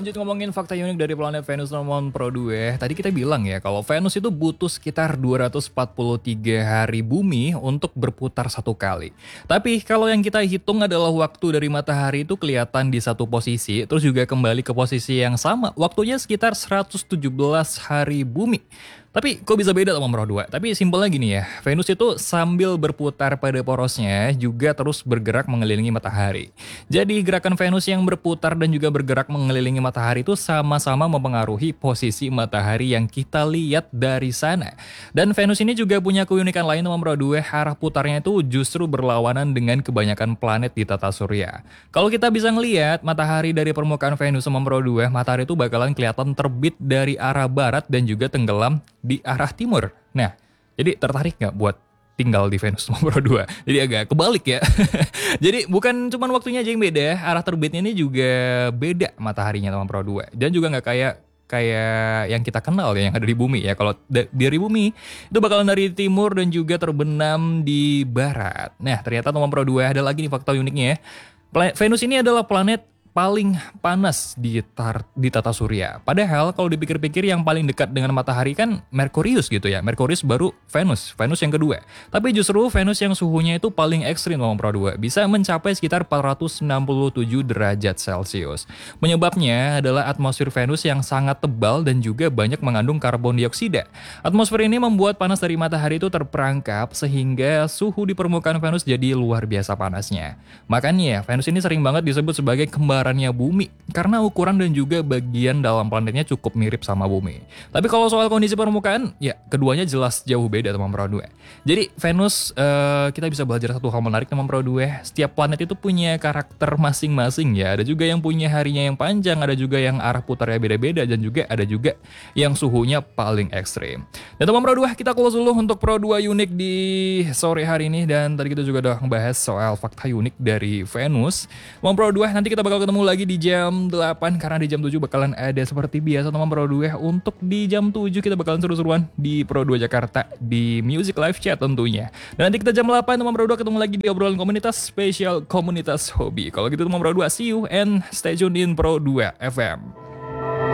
Lanjut ngomongin fakta unik dari planet Venus nomor Pro 2. Tadi kita bilang ya kalau Venus itu butuh sekitar 243 hari bumi untuk berputar satu kali. Tapi kalau yang kita hitung adalah waktu dari matahari itu kelihatan di satu posisi, terus juga kembali ke posisi yang sama, waktunya sekitar 117 hari bumi. Tapi kok bisa beda sama Pro 2? Tapi simpelnya gini ya, Venus itu sambil berputar pada porosnya juga terus bergerak mengelilingi matahari. Jadi gerakan Venus yang berputar dan juga bergerak mengelilingi matahari itu sama-sama mempengaruhi posisi matahari yang kita lihat dari sana. Dan Venus ini juga punya keunikan lain sama Pro 2, arah putarnya itu justru berlawanan dengan kebanyakan planet di tata surya. Kalau kita bisa ngelihat matahari dari permukaan Venus sama Pro 2, matahari itu bakalan kelihatan terbit dari arah barat dan juga tenggelam di arah timur. Nah, jadi tertarik nggak buat tinggal di Venus nomor 2? Jadi agak kebalik ya. Jadi bukan cuma waktunya aja yang beda, arah terbitnya ini juga beda mataharinya sama Pro 2. Dan juga nggak kayak yang kita kenal ya, yang ada di bumi ya. Kalau dari bumi itu bakalan dari timur dan juga terbenam di barat. Nah, ternyata nomor Pro 2 ada lagi nih fakta uniknya ya. Venus ini adalah planet paling panas di tata surya. Padahal kalau dipikir-pikir yang paling dekat dengan matahari kan Merkurius gitu ya. Merkurius baru Venus yang kedua. Tapi justru Venus yang suhunya itu paling ekstrim nomor Pro 2, bisa mencapai sekitar 467 derajat Celcius. Penyebabnya adalah atmosfer Venus yang sangat tebal dan juga banyak mengandung karbon dioksida. Atmosfer ini membuat panas dari matahari itu terperangkap sehingga suhu di permukaan Venus jadi luar biasa panasnya. Makanya Venus ini sering banget disebut sebagai kembarannya bumi karena ukuran dan juga bagian dalam planetnya cukup mirip sama bumi. Tapi kalau soal kondisi permukaan, ya keduanya jelas jauh beda teman Pro 2. Jadi Venus kita bisa belajar satu hal menarik teman Pro 2. Setiap planet itu punya karakter masing-masing ya. Ada juga yang punya harinya yang panjang, ada juga yang arah putarnya beda-beda, dan juga ada juga yang suhunya paling ekstrim. Dan teman Pro 2, kita close dulu untuk Pro 2 unik di sore hari ini. Dan tadi kita juga udah ngebahas soal fakta unik dari Venus. Teman Pro 2, nanti kita bakal ketemu lagi di jam 8, karena di jam 7 bakalan ada seperti biasa teman Pro 2. Untuk di jam 7 kita bakalan seru-seruan di Pro 2 Jakarta di Music Live Chat tentunya. Dan nanti kita jam 8 teman Pro 2 ketemu lagi di obrolan komunitas spesial komunitas hobi. Kalau gitu teman Pro 2, see you and stay tune in Pro 2 FM.